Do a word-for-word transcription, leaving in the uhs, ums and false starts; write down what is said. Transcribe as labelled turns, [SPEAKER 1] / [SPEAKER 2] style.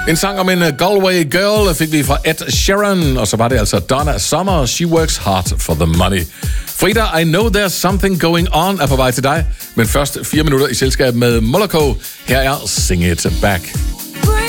[SPEAKER 1] En sang om en Galway girl fik vi fra Ed Sheeran, og så var det altså Donna Summer, She Works Hard for the Money. Frida, I Know There's Something Going On er på vej til dig, men først fire minutter i selskab med Moloko. Her er Sing It Back.